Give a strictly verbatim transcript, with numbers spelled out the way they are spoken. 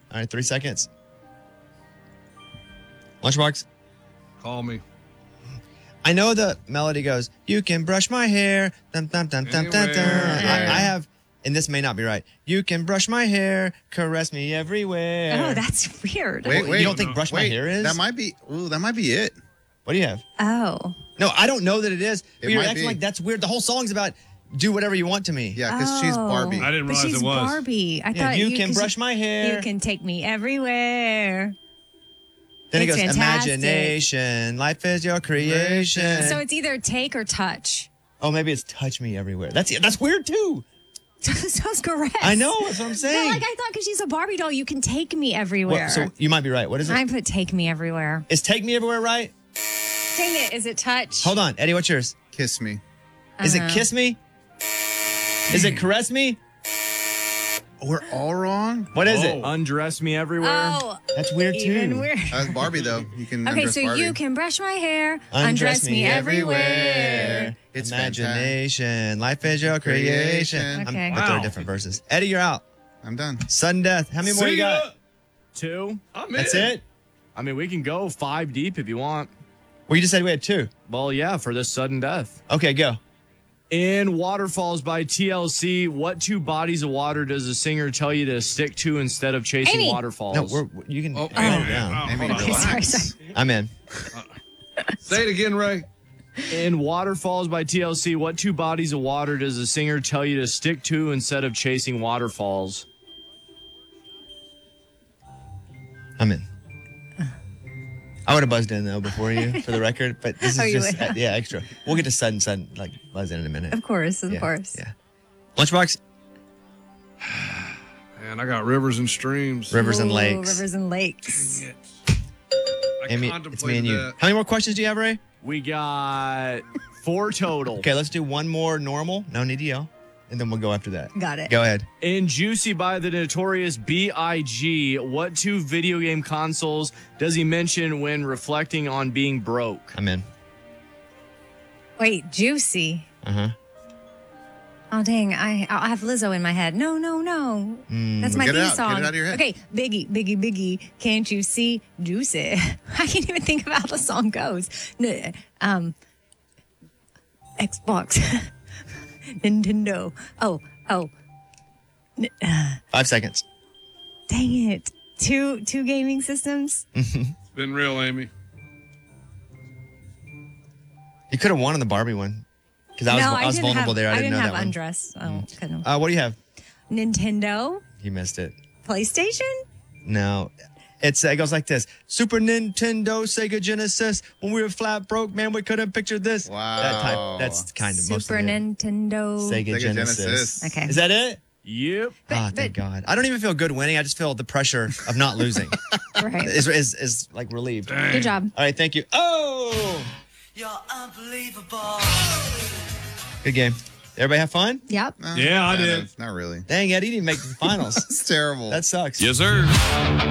All right, three seconds. Lunchbox. Call me. I know the melody goes, you can brush my hair. Dum, dum, dum, dum, dum, dum. I, I have, and this may not be right. You can brush my hair, caress me everywhere. Oh, that's weird. Wait, wait. You don't think brush wait, my hair is? That might be, ooh, that might be it. What do you have? Oh. No, I don't know that it is. But It you're might acting be. like that's weird. The whole song's about do whatever you want to me. Yeah, because she's Barbie. I didn't But realize she's it was. Barbie. I Yeah, thought you you can 'cause brush my hair. You can take me everywhere. Then it It's goes, fantastic. imagination, life is your creation. So it's either take or touch. Oh, maybe it's touch me everywhere. That's that's weird too. So's correct. I know, that's what I'm No, saying. like I thought because she's a Barbie doll, you can take me What- everywhere. so you might be right. What is it? I put take me everywhere. Is take me everywhere right? Dang it. Is it touch? Hold on, Eddie, what's yours? Kiss me. Is Uh-huh. it kiss me? Is it caress me? We're all wrong. What is it? Undress me everywhere. Oh, That's weird too. even weird. That's Barbie, though. You can Okay, undress so Barbie. you can brush my hair, undress, me everywhere. It's Imagination, life is your creation. Creation. Okay. I'm, but they're Wow. different verses. Eddie, you're out. I'm done. Sudden death. How many more See you got? ya. Two. I'm That's in. it? I mean, we can go five deep if you want. Well, you just said we had two. Well, yeah, for this sudden death. Okay, go. In Waterfalls by T L C, what two bodies of water does the singer tell you to stick to instead of chasing Amy. waterfalls? No, we're, you can Oh, calm oh, down. oh, Amy, hold on. Okay, sorry, relax. sorry. I'm in. Say it again, Ray. In Waterfalls by T L C, what two bodies of water does the singer tell you to stick to instead of chasing waterfalls? I'm in. I would have buzzed in though before you, for the record, but this is Oh, you just would? uh, yeah extra. We'll get to sudden sudden like buzz in in a minute. Of course, of yeah, course. Yeah. Lunchbox, Man, I got rivers and streams. rivers and Ooh, lakes. Rivers and lakes. Dang it. I Amy, it's me contemplated and you. that. How many more questions do you have, Ray? We got four total. Okay, let's do one more normal. No need to yell, and then we'll go after that. Got it. Go ahead. In Juicy by the Notorious B I G, what two video game consoles does he mention when reflecting on being broke? I'm in. Wait, Juicy. Uh huh. Oh, dang. I, I have Lizzo in my head. No, no, no. That's my Get it theme out. Get song. it out of your head. Okay, Biggie, Biggie, Biggie. Can't you see Juicy? I can't even think of how the song goes. No, um, Xbox. Nintendo. Oh, oh. N- uh, Five seconds. dang it. Two two gaming systems? It's been real, Amy. You could have won on the Barbie one because I was no, I was didn't vulnerable have, there. I, didn't, know have that one. undress. Oh, couldn't. Uh, what do you have? Nintendo? You missed it. PlayStation? No. It's it goes like this: Super Nintendo, Sega Genesis. When we were flat broke, man, we couldn't picture this. Wow. That type. That's kind of most Super of it. Nintendo. Sega, Sega Genesis. Genesis. Okay. Is that it? Yep. Ah, thank God. I don't even feel good winning. I just feel the pressure of not losing. Right. is, is is like relieved. All Good job. right, thank you. Oh, You're unbelievable. good game. Everybody have fun? Yep. Yeah, I Kind did. of. Not really. Dang, Eddie didn't make the finals. It's terrible. That sucks. Yes, sir.